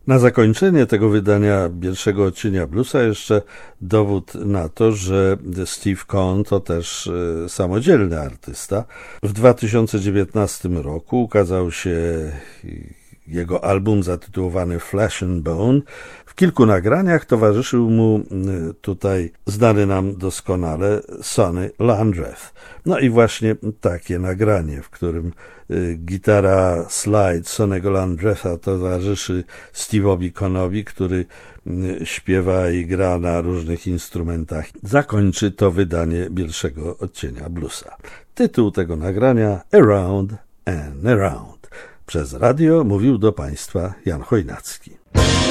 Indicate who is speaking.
Speaker 1: Na zakończenie tego wydania pierwszego odcienia bluesa jeszcze dowód na to, że Steve Cohen to też samodzielny artysta. W 2019 roku ukazał się jego album zatytułowany Flesh and Bone. W kilku nagraniach towarzyszył mu tutaj znany nam doskonale Sonny Landreth. No i właśnie takie nagranie, w którym gitara slide Sonny'ego Landretha towarzyszy Steve'owi Cohenowi, który śpiewa i gra na różnych instrumentach. Zakończy to wydanie pierwszego odcienia bluesa. Tytuł tego nagrania Around and Around. Przez radio mówił do Państwa Jan Chojnacki.